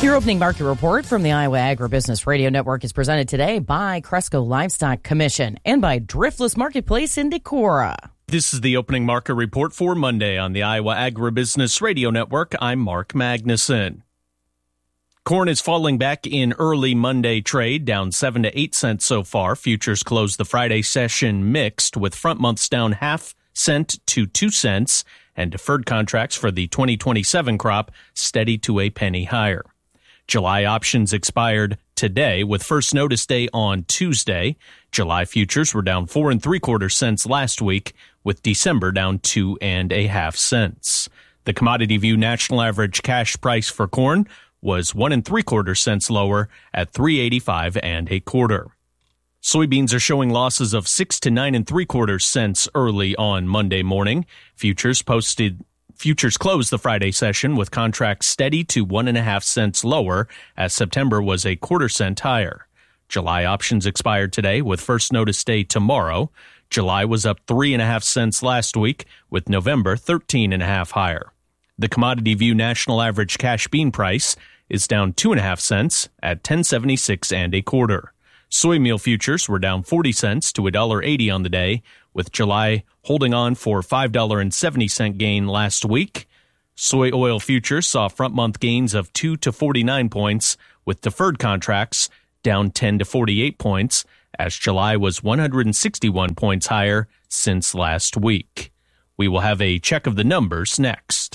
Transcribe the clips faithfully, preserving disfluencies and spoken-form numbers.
Your opening market report from the Iowa Agribusiness Radio Network is presented today by Cresco Livestock Commission and by Driftless Marketplace in Decorah. This is the opening market report for Monday on the Iowa Agribusiness Radio Network. I'm Mark Magnuson. Corn is falling back in early Monday trade, down seven to eight cents so far. Futures closed the Friday session mixed, with front months down half cent to two cents, and deferred contracts for the twenty twenty-seven crop steady to a penny higher. July options expired today, with first notice day on Tuesday. July futures were down four and three quarter cents last week, with December down two and a half cents. The Commodity View national average cash price for corn was one and three quarter cents lower at three eighty-five and a quarter. Soybeans are showing losses of six to nine and three quarter cents early on Monday morning. Futures posted Futures closed the Friday session with contracts steady to one and a half cents lower, as September was a quarter cent higher. July options expired today, with first notice day tomorrow. July was up three and a half cents last week, with November thirteen and a half higher. The Commodity View national average cash bean price is down two and a half cents at ten seventy-six and a quarter. Soy meal futures were down forty cents to one dollar eighty on the day, with July holding on for five dollars and seventy cents gain last week. Soy oil futures saw front month gains of two to forty-nine points, with deferred contracts down ten to forty-eight points, as July was one hundred sixty-one points higher since last week. We will have a check of the numbers next.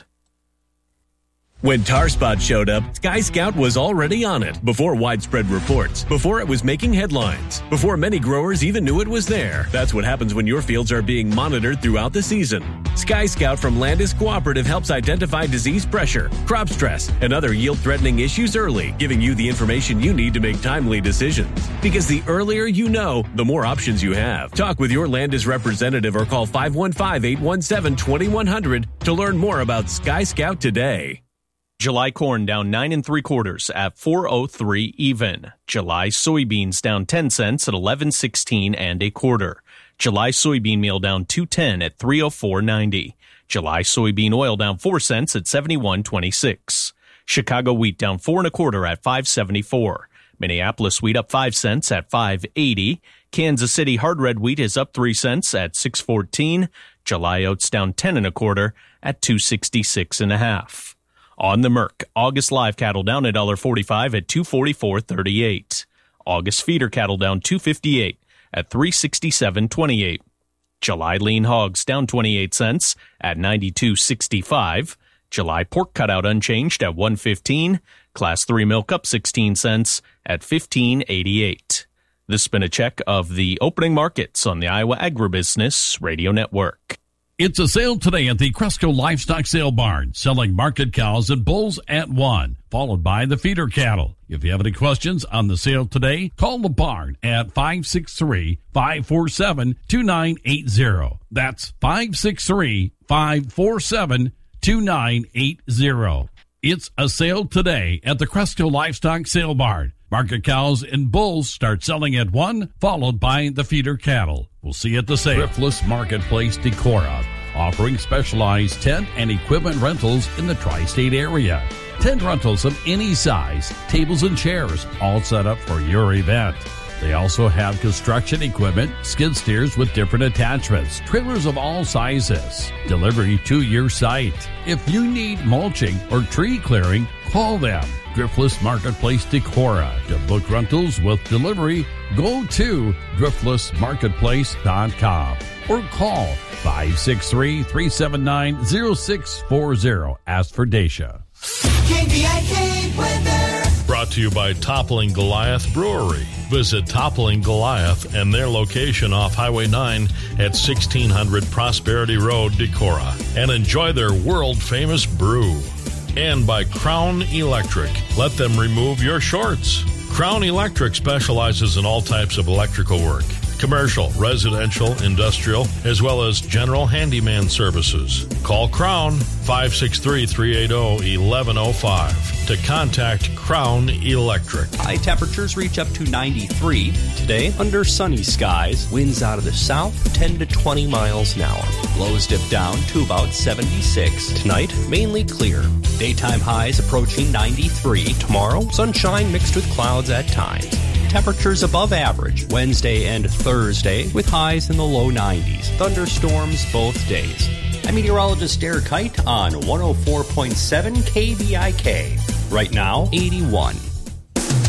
When Tar Spot showed up, Sky Scout was already on it before widespread reports, before it was making headlines, before many growers even knew it was there. That's what happens when your fields are being monitored throughout the season. Sky Scout from Landis Cooperative helps identify disease pressure, crop stress, and other yield-threatening issues early, giving you the information you need to make timely decisions. Because the earlier you know, the more options you have. Talk with your Landis representative or call five one five, eight one seven, two one zero zero to learn more about Sky Scout today. July corn down nine and three quarters at four oh three even. July soybeans down ten cents at eleven sixteen and a quarter. July soybean meal down two ten at three oh four ninety. July soybean oil down four cents at seventy-one twenty-six. Chicago wheat down four and a quarter at five seventy-four. Minneapolis wheat up five cents at five eighty. Kansas City hard red wheat is up three cents at six fourteen. July oats down ten and a quarter at two sixty-six and a half. On the Merc, August live cattle down one dollar forty-five at two forty-four thirty-eight. August feeder cattle down two fifty-eight at three sixty-seven twenty-eight. July lean hogs down twenty-eight cents at ninety-two sixty-five. July pork cutout unchanged at one fifteen. Class three milk up sixteen cents at fifteen eighty-eight. This has been a check of the opening markets on the Iowa Agribusiness Radio Network. It's a sale today at the Cresco Livestock Sale Barn, selling market cows and bulls at one, followed by the feeder cattle. If you have any questions on the sale today, call the barn at five six three, five four seven, two nine eight zero. That's five six three, five four seven, two nine eight zero. It's a sale today at the Cresco Livestock Sale Barn. Market cows and bulls start selling at one, followed by the feeder cattle. We'll see you at the sale. Driftless Marketplace Decorah, offering specialized tent and equipment rentals in the tri-state area. Tent rentals of any size, tables and chairs, all set up for your event. They also have construction equipment, skid steers with different attachments, trailers of all sizes, delivery to your site. If you need mulching or tree clearing, call them. Driftless Marketplace Decorah. To book rentals with delivery, go to driftless marketplace dot com or call five six three, three seven nine, zero six four zero. Ask for Dacia. K B I K weather. Brought to you by Toppling Goliath Brewery. Visit Toppling Goliath and their location off Highway nine at sixteen hundred Prosperity Road, Decorah, and enjoy their world-famous brew. And by Crown Electric. Let them remove your shorts. Crown Electric specializes in all types of electrical work. commercial, residential, industrial, as well as general handyman services. Call Crown five six three, three eight zero, one one zero five to contact Crown Electric. High temperatures reach up to ninety-three. Today, under sunny skies, winds out of the south ten to twenty miles an hour. Lows dip down to about seventy-six. Tonight, mainly clear. Daytime highs approaching ninety-three. Tomorrow, sunshine mixed with clouds at times. Temperatures above average Wednesday and Thursday with highs in the low nineties. Thunderstorms both days. I'm meteorologist Derek Kite on one oh four point seven K B I K. Right now, eighty-one.